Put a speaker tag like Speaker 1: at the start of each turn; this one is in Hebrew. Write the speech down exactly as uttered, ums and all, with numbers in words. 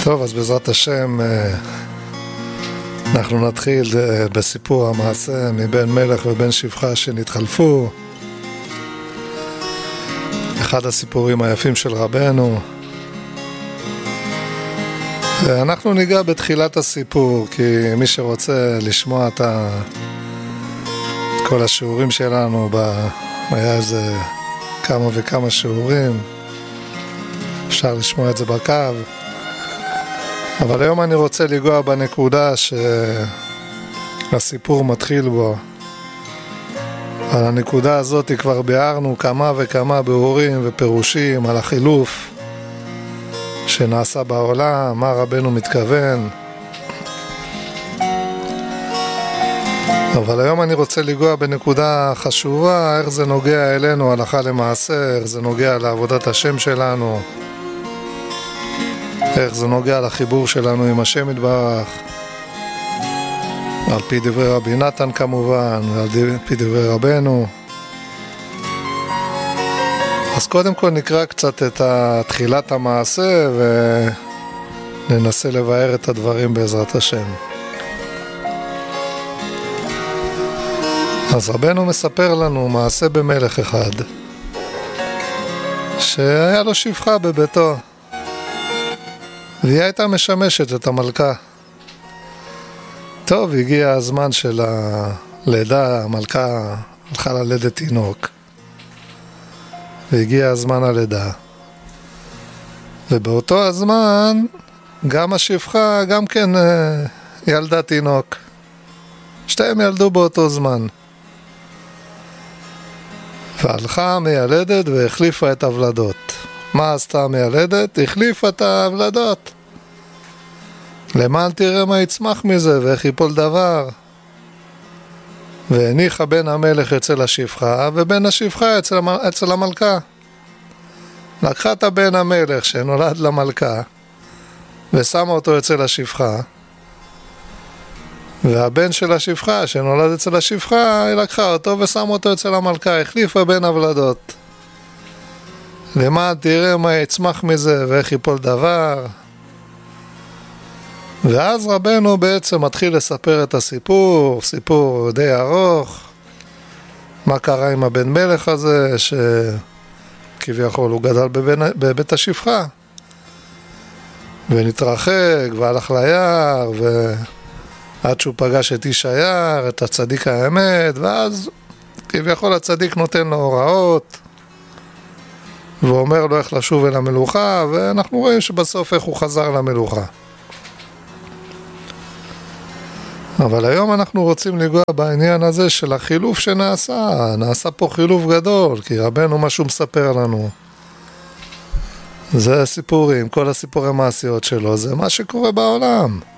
Speaker 1: טוב, אז בעזרת השם אנחנו נתחיל בסיפור המעשה מבן מלך ובן שפחה שנתחלפו. אחד הסיפורים היפים של רבנו. אנחנו ניגע בתחילת הסיפור, כי מי שרוצה לשמוע את, ה... את כל השיעורים שלנו, ב... היה איזה כמה וכמה שיעורים, אפשר לשמוע את זה בקו. אבל היום אני רוצה לגוע בנקודה שהסיפור מתחיל בו. על הנקודה הזאת כבר ביארנו כמה וכמה ביאורים ופירושים על החילוף שנעשה בעולם, מה רבנו מתכוון. אבל היום אני רוצה לגוע בנקודה חשובה, איך זה נוגע אלינו הלכה למעשה, איך זה נוגע לעבודת השם שלנו, איך זה נוגע לחיבור שלנו עם השם יתברך, על פי דברי רבי נתן כמובן, ועל פי דברי רבנו. אז קודם כל נקרא קצת את תחילת המעשה וננסה לבאר את הדברים בעזרת השם. אז רבנו מספר לנו מעשה במלך אחד שהיה לו שפחה בביתו, והיא הייתה משמשת את המלכה. טוב, הגיע הזמן של הלידה, המלכה הלכה ללדת תינוק, והגיע הזמן הלידה, ובאותו הזמן גם השפחה גם כן ילדה תינוק. שתיהם ילדו באותו זמן, והלכה מיילדת והחליפה את הוולדות. מה עשתה המיילדת? החליפה את הוולדות. למען תראה מה יצמח מזה ואיך ייפול דבר. והניחה בן המלך אצל השפחה ובן השפחה אצל, אצל המלכה. לקחה את הבן המלך שנולד למלכה ושמה אותו אצל השפחה, והבן של השפחה שנולד אצל השפחה היא לקחה אותו ושמה אותו אצל המלכה. החליפה בין הוולדות. למען תראה מה יצמח מזה ואיך ייפול דבר. ואז רבנו בעצם מתחיל לספר את הסיפור, סיפור די ארוך, מה קרה עם הבן מלך הזה שכביכול הוא גדל בבן, בבית השפחה ונתרחק והלך ליער, ועד שהוא פגש את איש היער, את הצדיק האמת, ואז כביכול הצדיק נותן לו הוראות ואומר לו איך לשוב אל המלוכה, ואנחנו רואים שבסוף איך הוא חזר למלוכה. אבל היום אנחנו רוצים לגוע בעניין הזה של החילוף שנעשה. נעשה פה חילוף גדול, כי רבנו משהו מספר לנו, זה הסיפורים, כל הסיפורי מעשיות שלו, זה מה שקורה בעולם.